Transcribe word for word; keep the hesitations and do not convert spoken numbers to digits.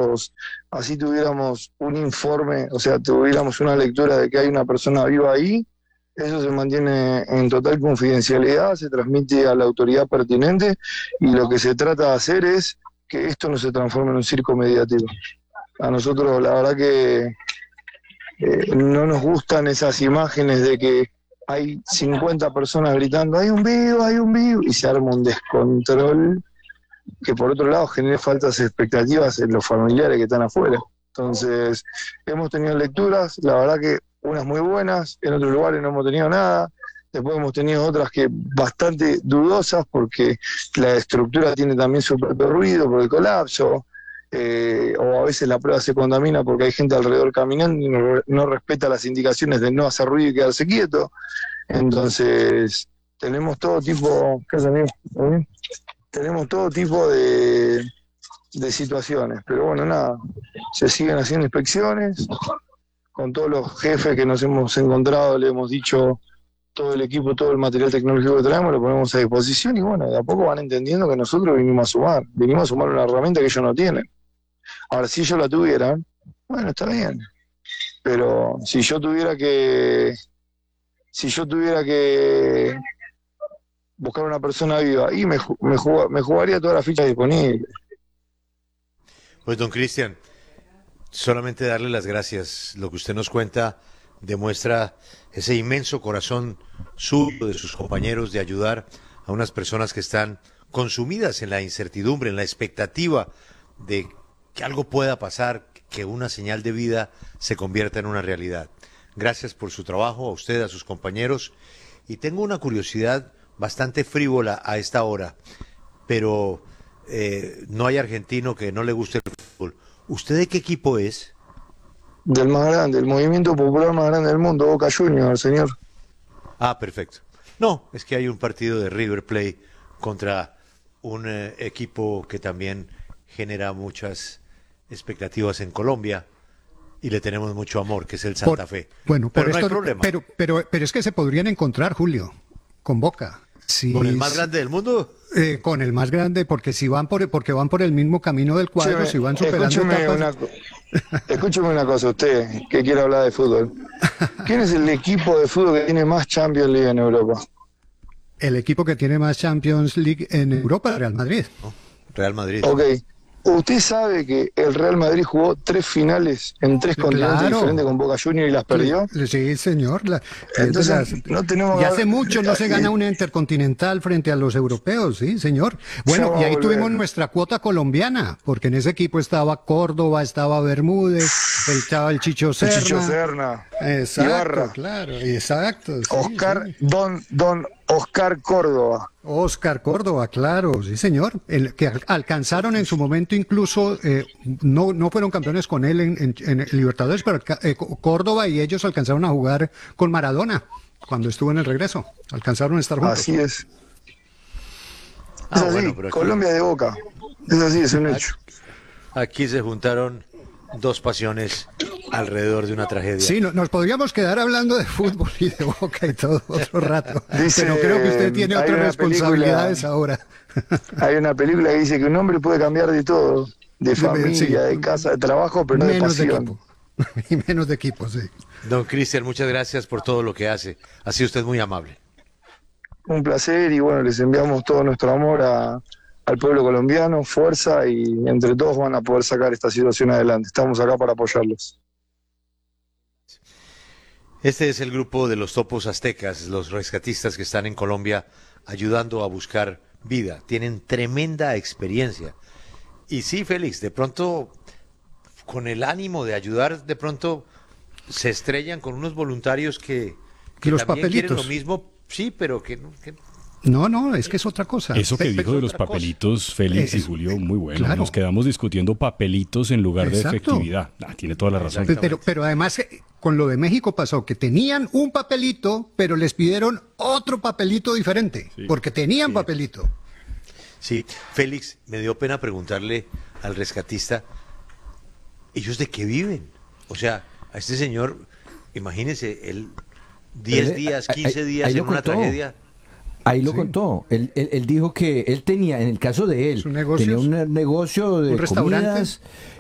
videos, así tuviéramos un informe, o sea, tuviéramos una lectura de que hay una persona viva ahí, eso se mantiene en total confidencialidad, se transmite a la autoridad pertinente y lo que se trata de hacer es que esto no se transforme en un circo mediático. A nosotros la verdad que eh, no nos gustan esas imágenes de que hay cincuenta personas gritando, hay un vivo, hay un vivo, y se arma un descontrol que por otro lado genera faltas expectativas en los familiares que están afuera. Entonces, hemos tenido lecturas, la verdad que unas muy buenas, en otros lugares no hemos tenido nada, después hemos tenido otras que bastante dudosas porque la estructura tiene también su propio ruido por el colapso, eh, o a veces la prueba se contamina porque hay gente alrededor caminando y no, no respeta las indicaciones de no hacer ruido y quedarse quieto. Entonces, tenemos todo tipo, ¿qué haces, amigo? ¿Todo bien? Tenemos todo tipo de, de situaciones, pero bueno, nada, se siguen haciendo inspecciones, con todos los jefes que nos hemos encontrado, le hemos dicho todo el equipo, todo el material tecnológico que traemos, lo ponemos a disposición y bueno, de a poco van entendiendo que nosotros vinimos a sumar, vinimos a sumar una herramienta que ellos no tienen. Ahora, si ellos la tuvieran, bueno, está bien, pero si yo tuviera que, si yo tuviera que buscar una persona viva y me, me, jug, me jugaría todas las fichas disponibles. Pues don Cristian, solamente darle las gracias. Lo que usted nos cuenta demuestra ese inmenso corazón suyo, de sus compañeros, de ayudar a unas personas que están consumidas en la incertidumbre, en la expectativa de que algo pueda pasar, que una señal de vida se convierta en una realidad. Gracias por su trabajo, a usted, a sus compañeros. Y tengo una curiosidad bastante frívola a esta hora, pero eh, no hay argentino que no le guste el fútbol. ¿Usted de qué equipo es? Del más grande, el movimiento popular más grande del mundo, Boca Juniors, señor. Ah, perfecto. No, es que hay un partido de River Plate contra un eh, equipo que también genera muchas expectativas en Colombia y le tenemos mucho amor, que es el Santa por, Fe. Bueno, pero por no esto, hay problema. Pero, pero, pero es que se podrían encontrar, Julio, con Boca. Si, ¿Con el más grande del mundo? Eh, con el más grande, porque si van por porque van por el mismo camino del cuadro, Escúcheme, si van superando escúcheme etapas. Una, escúcheme una cosa, usted que quiere hablar de fútbol. ¿Quién es el equipo de fútbol que tiene más Champions League en Europa? El equipo que tiene más Champions League en Europa, Real Madrid. Oh, Real Madrid. Ok. ¿Usted sabe que el Real Madrid jugó tres finales en tres continentes Claro. diferentes con Boca Juniors y las perdió? Sí, señor. La, Entonces, las, no tenemos y hace mucho no se gana una intercontinental frente a los europeos, sí, señor. Bueno, y ahí tuvimos nuestra cuota colombiana, porque en ese equipo estaba Córdoba, estaba Bermúdez, estaba el Chicho Serna. El Chicho Serna. Exacto, Ibarra. claro, exacto. Sí, Oscar, sí. don, don Oscar Córdoba. Oscar Córdoba, claro, sí señor, el que alcanzaron en su momento incluso, eh, no, no fueron campeones con él en, en, en Libertadores, pero eh, Córdoba y ellos alcanzaron a jugar con Maradona cuando estuvo en el regreso, alcanzaron a estar juntos. Así es. Ah, es así, bueno, pero aquí, Colombia de Boca, es así, es un aquí, hecho. aquí se juntaron dos pasiones alrededor de una tragedia. Sí, no, nos podríamos quedar hablando de fútbol y de Boca y todo otro rato, Dice, pero creo que usted tiene otras responsabilidades película, ahora. Hay una película que dice que un hombre puede cambiar de todo, de familia, sí, de casa, de trabajo, pero no de pasión. De equipo. Y menos de equipo, sí. Don Cristian, muchas gracias por todo lo que hace. Ha sido usted muy amable. Un placer y bueno, les enviamos todo nuestro amor a, al pueblo colombiano, fuerza y entre todos van a poder sacar esta situación adelante. Estamos acá para apoyarlos. Este es el grupo de los topos aztecas, los rescatistas que están en Colombia ayudando a buscar vida. Tienen tremenda experiencia. Y sí, Félix, de pronto, con el ánimo de ayudar, de pronto se estrellan con unos voluntarios que, que los también papelitos. quieren lo mismo, sí, pero que... que No, no, es que es otra cosa. Eso que dijo de los papelitos, cosa. Félix y Julio, muy bueno. Claro. Nos quedamos discutiendo papelitos en lugar Exacto. de efectividad. Ah, tiene toda la razón. Pero, pero además, con lo de México pasó que tenían un papelito, pero les pidieron otro papelito diferente, sí. porque tenían sí. papelito. Sí, Félix, me dio pena preguntarle al rescatista, ¿ellos de qué viven? O sea, a este señor, imagínese, él diez días, quince días ahí, ahí en una contó. tragedia... Ahí lo sí. contó. Él, él, él dijo que él tenía, en el caso de él, tenía un negocio de ¿Un comidas